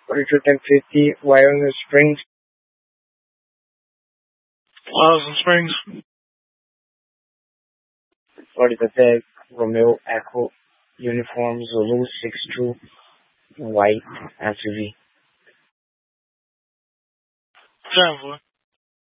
42 1050, Wyoming Springs. Pleasant Springs. 45 Romeo Echo Uniform Zulu 62 white SUV. 10-4.